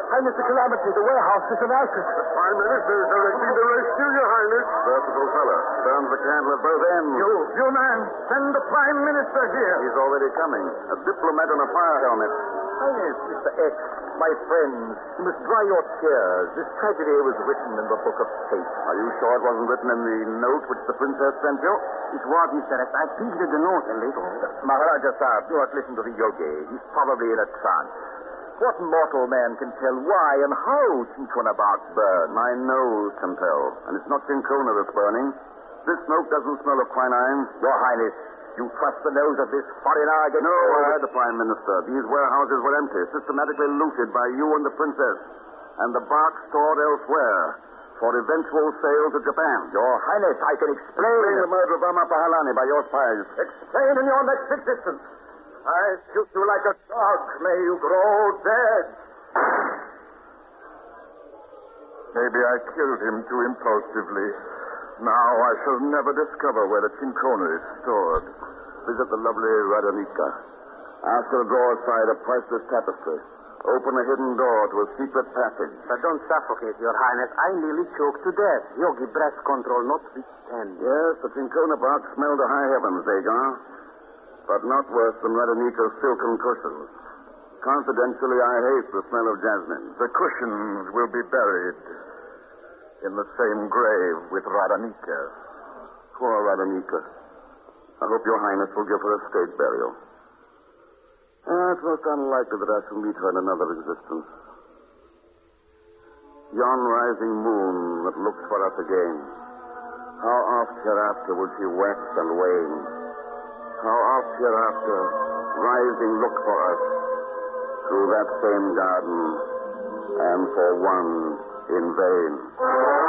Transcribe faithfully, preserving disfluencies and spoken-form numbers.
Highness, the calamity. The warehouse is in ashes. The Prime Minister is directing the rescue, Your Highness. Versatile fella. Burns the candle at both ends. You, you man, send the Prime Minister here. He's already coming. A diplomat on a fire helmet. Highness, Mister X, my friends, you must dry your tears. This tragedy was written in the book of fate. Are you sure it wasn't written in the note which the princess sent you? It was, Mister X. I peeked the note a little. Maharaja Sahib, do not listen to the yogi. He's probably in a trance. What mortal man can tell why and how Cinchonabad burned? My nose can tell. And it's not Cincona that's burning. This smoke doesn't smell of quinine. Your Highness, you trust the nose of this foreigner against... No, I heard the Prime Minister. These warehouses were empty, systematically looted by you and the princess. And the bark stored elsewhere for eventual sale to Japan. Your Highness, I can explain... Explain the murder of Rama Pahalani by your spies. Explain in your next existence. I shoot you like a dog. May you grow dead. Maybe I killed him too impulsively. Now I shall never discover where the Cincona is stored. Visit the lovely Radanika. Ask her to draw aside a priceless tapestry. Open a hidden door to a secret passage. But don't suffocate, Your Highness. I nearly choked to death. Yogi breath control notwithstanding. Yes, the Cincona bark smelled to high heavens, Dagon. But not worse than Radanika's silken cushions. Confidentially, I hate the smell of jasmine. The cushions will be buried in the same grave with Radanika. Poor Radanika. I hope Your Highness will give her a state burial. Uh, it's most unlikely that I shall meet her in another existence. Yon rising moon that looks for us again. How oft hereafter would she wax and wane? How oft hereafter rising look for us through that same garden, and for one in vain.